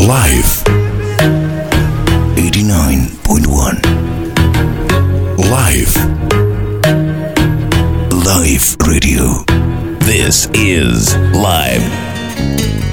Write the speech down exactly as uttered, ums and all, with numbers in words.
Live eighty-nine point one. Live. Live Radio. This is Live.